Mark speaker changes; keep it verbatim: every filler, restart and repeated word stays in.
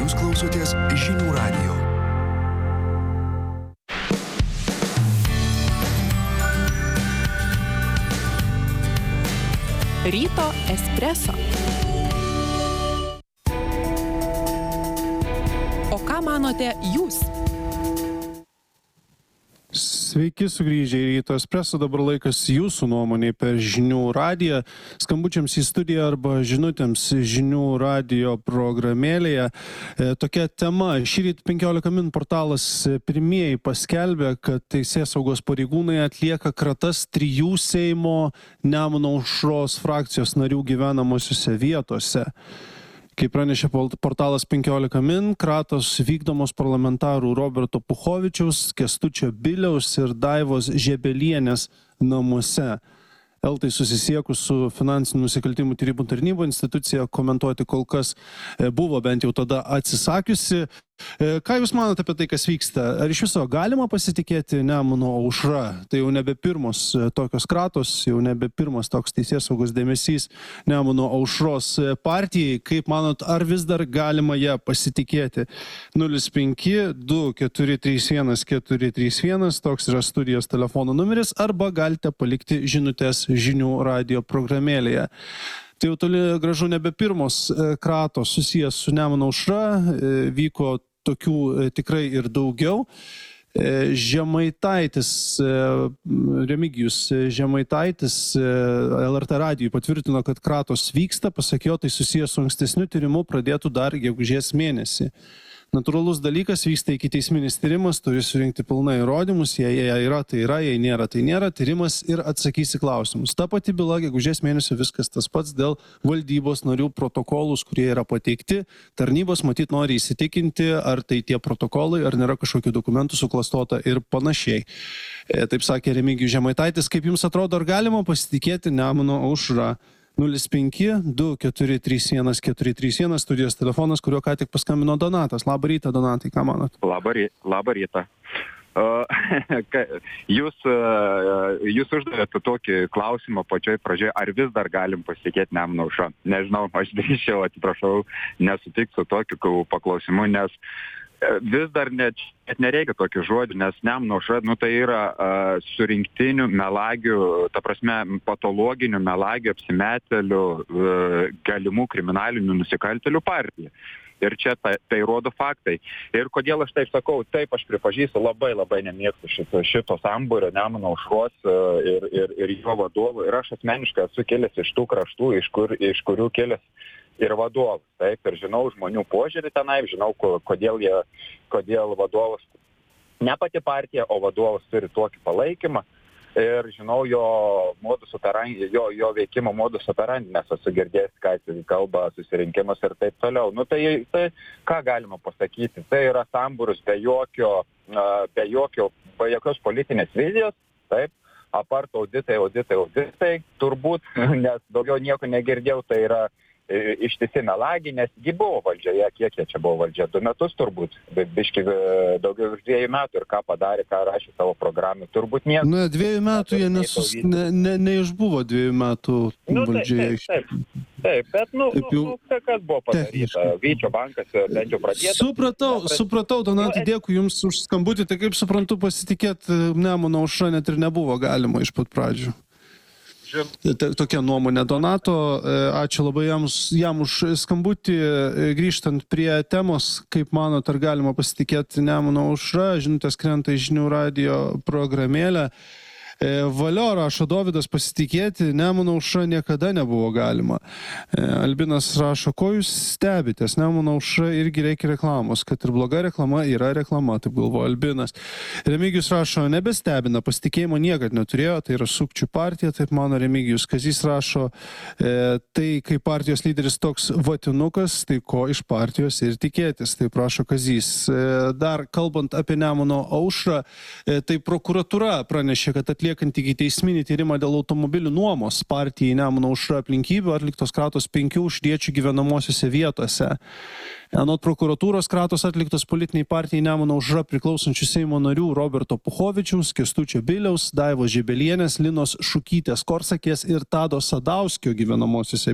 Speaker 1: Jūs klausotės Žinių radijo.
Speaker 2: Ryto espreso. O ką manote jūs?
Speaker 3: Sveiki sugrįžę į Ryto espreso, dabar laikas jūsų nuomonei per Žinių radiją. Skambučiams į studiją arba žinutėms Žinių radijo programėlėje. E, tokia tema. Šįryt penkiolika min portalas pirmieji paskelbė, kad teisėsaugos pareigūnai atlieka kratas trijų Seimo Nemuno aušros frakcijos narių gyvenamosiose vietose. Kaip pranešė portalas penkiolika min, kratos vykdomos parlamentarų Roberto Puchovičiaus, Kęstučio Biliaus ir Daivos Žebelienės namuose. Eltai susisiekus su finansinių nusikaltimų tyrimų tarnyba institucija komentuoti kol kas buvo bent jau tada atsisakiusi. Ką Jūs manote apie tai, kas vyksta? Ar iš viso galima pasitikėti Nemuno aušra? Tai jau nebe pirmos tokios kratos, jau nebe pirmas toks teisėsaugos dėmesys Nemuno aušros partijai. Kaip manot, ar vis dar galima ją pasitikėti? nulis penki du keturi trys vienas keturi trys vienas, toks yra studijos telefono numeris, arba galite palikti žinutės Žinių radijo programėlėje. Tai jau toli gražu nebe pirmos kratos susijęs su Nemuno aušra, vyko tokių tikrai ir daugiau. Žemaitaitis, Remigijus Žemaitaitis L R T radijui patvirtino, kad kratos vyksta, pasak jo, tai susijęs su ankstesniu tyrimu pradėtų dar gegužės mėnesį. Natūralus dalykas, vyksta ikiteisminis tyrimas, turi surinkti pilnai įrodymus, jei jie yra, tai yra, jei nėra, tai nėra, tyrimas ir atsakys į klausimus. Ta pati byla, gegužės mėnesio viskas tas pats dėl valdybos narių protokolus, kurie yra pateikti. Tarnybos matyt nori įsitikinti, ar tai tie protokolai, ar nėra kažkokių dokumentų suklastota ir panašiai. E, taip sakė Remigijus Žemaitaitis. Kaip Jums atrodo, ar galima pasitikėti Nemuno aušra? nulis penki du keturi trys vienas keturi trys vienas studijos telefonas, kuriuo ką tik paskambino Donatas. Labą rytą, Donatai, ką manot?
Speaker 4: Labą, ry labą rytą. Uh, jūs, uh, jūs uždavėte tokį klausimą pačioj pradžioje, ar vis dar galim pasitikėti Nemuno aušra. Nežinau, aš drįsčiau, atsiprašau, nesutikti su tokiu paklausimu, nes vis dar net, net nereikia tokių žodžių, nes Nemuno aušra, nu, tai yra uh, surinktinių melagių, ta prasme, patologinių melagių, apsimetėlių, uh, galimų kriminalinių nusikaltėlių partija. Ir čia tai, tai rodo faktai. Ir kodėl aš taip sakau, taip aš pripažįstu, labai labai nemėgstu šito, šito sambūrio Nemuno aušros uh, ir, ir, ir jo vadovų. Ir aš asmeniškai esu kilęs iš tų kraštų, iš, kur, iš kurių kilęs ir vadovas. Taip, ir žinau žmonių požiūrį tenai, žinau, kodėl, jie, kodėl vadovas, ne pati partija, o vadovas turi tokį palaikymą. Ir žinau jo modus operandi, jo, jo veikimo modus operandi, nes esu girdėjęs, ką jis kalba, susirinkimas ir taip toliau. Nu, tai, tai ką galima pasakyti? Tai yra sambūris be jokio, be jokio, be jokios politinės vizijos, taip, apart auditai, auditai, auditai, turbūt, nes daugiau nieko negirdėjau, tai yra ištisi melagi, nes ji buvo valdžioje, kiek jie čia buvo valdžia, du metus turbūt, bet biški daugiau už dviejų metų ir ką padarė, ką rašė savo programą, turbūt nieko.
Speaker 3: Na, dviejų metų jie nesus, ne, ne, neišbuvo dviejų metų
Speaker 4: nu,
Speaker 3: valdžioje.
Speaker 4: Taip, taip, taip, taip, bet nu, taip, jau, nu, kas buvo padaryta, Vyčio bankas bent jau pradėtas.
Speaker 3: Supratau, supratau, Donatai, dėkui Jums už skambutį, tai kaip suprantu, pasitikėti Nemuno aušra net ir nebuvo galima iš pat pradžių. Tokia nuomonė Donato. Ačiū labai jam, jam už skambutį. Grįžtant prie temos, kaip manot, ar galima pasitikėti Nemuno aušra, žinutės krenta į Žinių radijo programėlę. Valio rašo Dovydas, pasitikėti Nemuno aušra niekada nebuvo galima. Albinas rašo, ko jūs stebitės? Nemuno aušra irgi reikia reklamos, kad ir bloga reklama yra reklama, taip galvoja Albinas. Remigijus rašo, nebestebina, pasitikėjimo niekad neturėjo, tai yra sukčių partija, taip mano Remigijus. Kazys rašo, e, tai kai partijos lyderis toks vatinukas, tai ko iš partijos ir tikėtis, taip prašo Kazys. E, dar kalbant apie Nemuno aušrą, e, tai prokuratūra pranešė, kad atlieka atliekant ikiteisminį tyrimą dėl automobilių nuomos partijai Nemuno aušra aplinkybių atliktos kratos penkių uždiečių gyvenamosiose vietose. Anot prokuratūros kratos atliktos politiniai partijai Nemuno aušra priklausančių Seimo narių Roberto Puchovičiaus, Kęstučio Biliaus, Daivos Žebelienės, Linos Šukytės Korsakės ir Tado Sadauskio gyvenamosiose